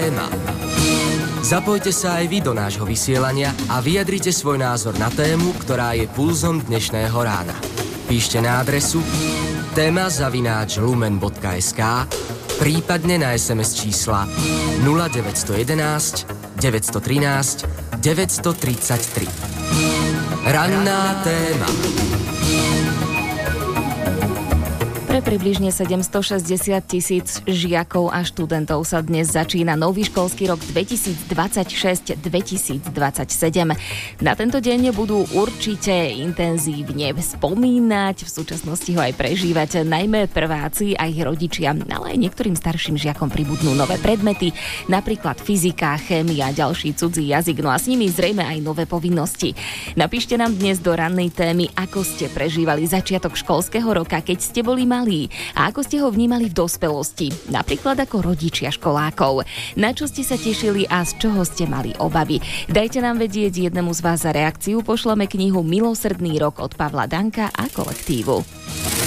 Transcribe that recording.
téma. Zapojte sa aj vy do nášho vysielania a vyjadrite svoj názor na tému, ktorá je pulzom dnešného rána. Píšte na adresu téma@lumen.sk, prípadne na SMS čísla 0911 913 933. Ranná téma. Pre približne 760 000 žiakov a študentov sa dnes začína nový školský rok 2026-2027. Na tento deň budú určite intenzívne spomínať, v súčasnosti ho aj prežívať najmä prváci a ich rodičia, ale aj niektorým starším žiakom pribudnú nové predmety, napríklad fyzika, chémia, ďalší cudzí jazyk, no a s nimi zrejme aj nové povinnosti. Napíšte nám dnes do rannej témy, ako ste prežívali začiatok školského roka, keď ste boli malí a ako ste ho vnímali v dospelosti, napríklad ako rodičia školákov. Na čo ste sa tešili a z čoho ste mali obavy? Dajte nám vedieť, jednému z vás za reakciu pošleme knihu Milosrdný rok od Pavla Danka a kolektívu.